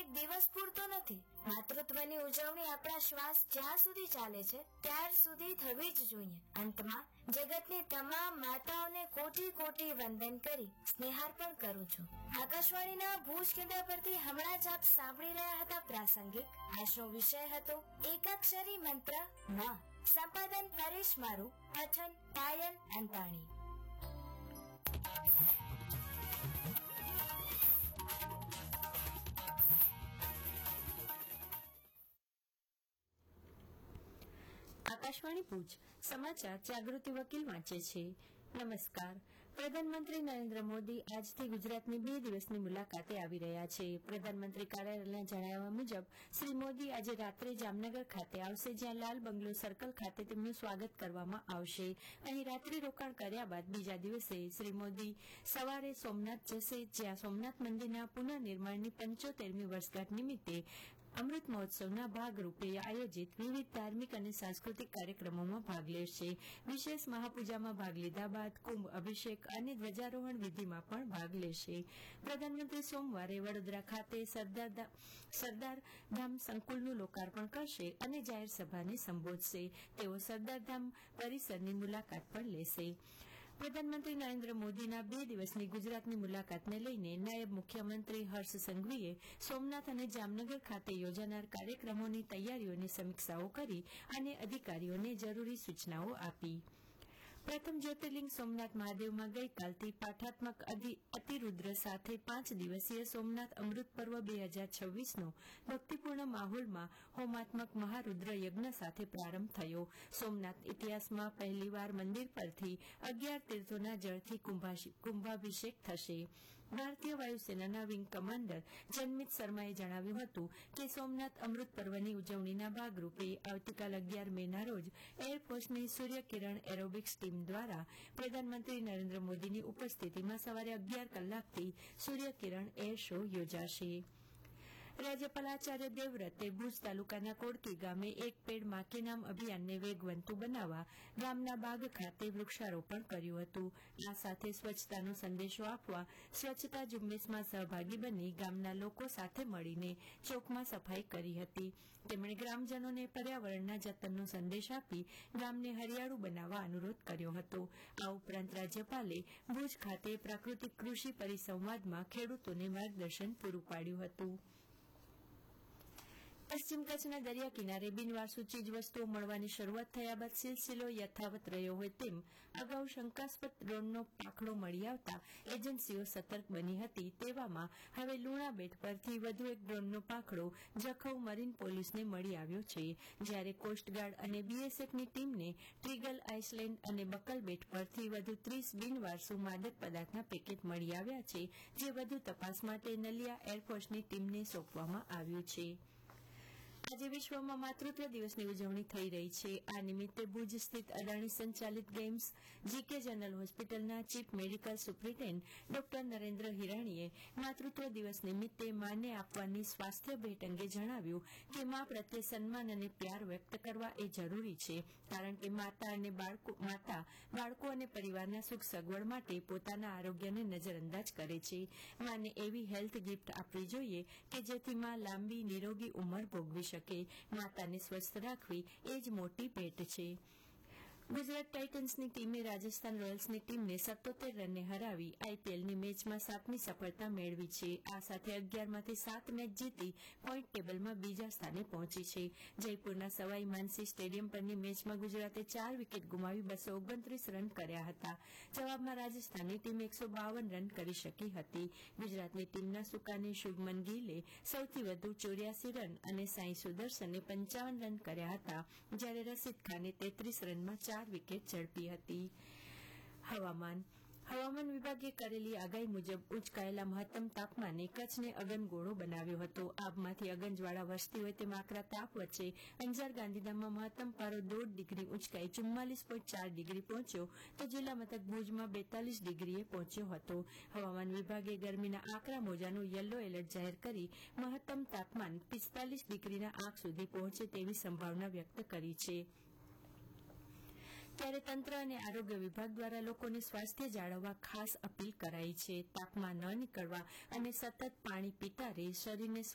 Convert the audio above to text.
એક દિવસ પૂરતો નથી. માતૃત્વની ઉજવણી આપણા શ્વાસ જ્યાં સુધી ચાલે છે ત્યાર સુધી થવી જ જોઈએ. અંતમાં જગતની તમામ માતાઓને કોટી કોટી વંદન કરી સ્નેહાર્પણ કરું છું. આકાશવાણીના ભુજ કેન્દ્ર પરથી હમણાં જ આપ સાંભળી રહ્યા હતા પ્રાસંગિક. આજનો વિષય હતો એકાક્ષરી મંત્ર માં. સંપાદન પરેશ મારું, પઠન પાયલ અંતાણી. આકાશવાણી ભુજ સમાચાર જાગૃતિ વકીલ વાંચે છે. નમસ્કાર. પ્રધાનમંત્રી નરેન્દ્ર મોદી આજથી ગુજરાતની 2 દિવસની મુલાકાતે આવી રહ્યા છે. પ્રધાનમંત્રી કાર્યાલયના જણાવ્યા મુજબ શ્રી મોદી આજે રાત્રે જામનગર ખાતે આવશે, જ્યાં લાલ બંગલો સર્કલ ખાતે તેમનું સ્વાગત કરવામાં આવશે. અહીં રાત્રિ રોકાણ કર્યા બાદ બીજા દિવસે શ્રી મોદી સવારે સોમનાથ જશે, જ્યાં સોમનાથ મંદિરના પુનઃનિર્માણની 75મી વર્ષગાંઠ નિમિત્તે અમૃત મહોત્સવના ભાગરૂપે આયોજિત વિવિધ ધાર્મિક અને સાંસ્કૃતિક કાર્યક્રમોમાં ભાગ લેશે. વિશેષ મહાપૂજામાં ભાગ લીધા બાદ કુંભ અભિષેક અને ધ્વજારોહણ વિધિમાં પણ ભાગ લેશે. પ્રધાનમંત્રી સોમવારે વડોદરા ખાતે સરદાર ધામ સંકુલનું લોકાર્પણ કરશે અને જાહેર સભાને સંબોધશે. તેઓ સરદારધામ પરિસરની મુલાકાત પણ લેશે. પ્રધાનમંત્રી નરેન્દ્ર મોદીના 2 દિવસની ગુજરાતની મુલાકાતને લઈને નાયબ મુખ્યમંત્રી હર્ષ સંઘવીએ સોમનાથ અને જામનગર ખાતે યોજાનાર કાર્યક્રમોની તૈયારીઓની સમીક્ષાઓ કરી અને અધિકારીઓને જરૂરી સૂચનાઓ આપી. પ્રથમ જ્યોતિર્લિંગ સોમનાથ મહાદેવમાં ગઈકાલથી પાઠાત્મક અતિરુદ્ર સાથે 5 દિવસીય સોમનાથ અમૃત પર્વ 2026નો ભક્તિપૂર્ણ માહોલમાં હોમાત્મક મહારુદ્ર યજ્ઞ સાથે પ્રારંભ થયો. સોમનાથ ઇતિહાસમાં પહેલીવાર મંદિર પરથી 11 તીર્થોના જળથી કુંભાભિષેક થશે. ભારતીય વાયુસેનાના વિંગ કમાન્ડર જનમિત શર્માએ જણાવ્યું હતું કે સોમનાથ અમૃત પર્વની ઉજવણીના ભાગરૂપે આવતીકાલ 11 મેના રોજ એરફોર્સની સૂર્યકિરણ એરોબિક્સ ટીમ દ્વારા પ્રધાનમંત્રી નરેન્દ્ર મોદીની ઉપસ્થિતિમાં સવારે 11 કલાકથી સૂર્યકિરણ એર શો યોજાશે. રાજ્યપાલ આચાર્ય દેવવ્રતે ભુજ તાલુકાના કોડકી ગામે એક પેડ માં કે નામ અભિયાનને વેગવંતુ બનાવવા ગામના બાગ ખાતે વૃક્ષારોપણ કર્યું હતું. આ સાથે સ્વચ્છતાનો સંદેશો આપવા સ્વચ્છતા ઝુંબેશમાં સહભાગી બની ગામના લોકો સાથે મળીને ચોકમાં સફાઈ કરી હતી. તેમણે ગ્રામજનોને પર્યાવરણના જતનનો સંદેશ આપી ગામને હરિયાળું બનાવવા અનુરોધ કર્યો હતો. આ ઉપરાંત રાજ્યપાલે ભુજ ખાતે પ્રાકૃતિક કૃષિ પરિસંવાદમાં ખેડૂતોને માર્ગદર્શન પૂરું પાડ્યું હતું. પશ્ચિમ કચ્છના દરિયા કિનારે બિનવારસુ ચીજવસ્તુઓ મળવાની શરૂઆત થયા બાદ સિલસિલો યથાવત રહ્યો હોય તેમ અગાઉ શંકાસ્પદ ડ્રોનનો પાંખડો મળી આવતા એજન્સીઓ સતર્ક બની હતી. તેવામાં હવે લુણા બેટ પરથી વધુ એક ડ્રોનનો પાંખડો જખૌ મરીન પોલીસને મળી આવ્યો છે, જ્યારે કોસ્ટગાર્ડ અને બીએસએફની ટીમને ટ્રીગલ આઇસલેન્ડ અને બકલ બેટ પરથી વધુ 30 બિનવારસુ માદક પદાર્થના પેકેટ મળી આવ્યા છે, જે વધુ તપાસ માટે નલિયા એરફોર્સની ટીમને સોંપવામાં આવ્યું છે. આજે વિશ્વમાં માતૃત્વ દિવસની ઉજવણી થઈ રહી છે. આ નિમિત્તે ભુજ સ્થિત અદાણી સંચાલિત ગેઇમ્સ જીકે જનરલ હોસ્પિટલના chief medical superintendent doctor Narendra હિરાણીએ માતૃત્વ દિવસ નિમિત્તે માને આપવાની સ્વાસ્થ્ય ભેટ અંગે જણાવ્યું કે મા પ્રત્યે સન્માન અને પ્યાર વ્યક્ત કરવા એ જરૂરી છે, કારણ કે માતા બાળકો અને પરિવારના સુખ સગવડ માટે પોતાના આરોગ્યને નજરઅંદાજ કરે છે. માને એવી હેલ્થ ગિફ્ટ આપવી જોઈએ કે જેથી મા લાંબી નિરોગી ઉંમર ભોગવી શકે. માતાને સ્વસ્થ રાખવી એ જ મોટી ભેટ છે. ગુજરાત ટાઇટન્સની ટીમે રાજસ્થાન રોયલ્સની ટીમને 77 રને હરાવી આઈપીએલની મેચમાં 7મી સફળતા મેળવી છે. આ સાથે 11માંથી 7 મેચ જીતી પોઈન્ટ ટેબલમાં બીજા સ્થાને પહોંચી છે. જયપુરના સવાઈ માનસિંહ સ્ટેડિયમ પરની મેચમાં ગુજરાતે 4 વિકેટ ગુમાવી 229 રન કર્યા હતા. જવાબમાં રાજસ્થાનની ટીમ 152 રન કરી શકી હતી. ગુજરાતની ટીમના સુકાની શુભમન ગિલે સૌથી વધુ 84 રન અને સાંઈ સુદર્શને 55 રન કર્યા હતા, જ્યારે રશીદ ખાને 33 રનમાં 4 વિકેટ ઝડપી હતી. હવામાન વિભાગે કરેલી આગાહી મુજબ ઉંચકાયેલા મહત્તમ તાપમાને કચ્છને અગનગોળો બનાવ્યો હતો. આભમાંથી અગનજ્વાળા વરસતી હોય તેમ આકરા તાપ વચ્ચે અંજાર ગાંધીધામમાં મહત્તમ પારો 1.5 ડિગ્રી ઉંચકાઈ 44.4 ડિગ્રી પહોંચ્યો, તો જિલ્લા મથક ભુજમાં 42 ડિગ્રીએ પહોંચ્યો હતો. હવામાન વિભાગે ગરમીના આકરા મોજાનું યલો એલર્ટ જાહેર કરી મહત્તમ તાપમાન 45 ડિગ્રીના આંક સુધી પહોંચે તેવી સંભાવના વ્યક્ત કરી છે. ત્યારે તંત્ર અને આરોગ્ય વિભાગ દ્વારા લોકોને સ્વાસ્થ્ય જાળવવા ખાસ અપીલ કરાઈ છે. તાપમાં ન નીકળવા અને સતત પાણી પીતા રહી શરીરને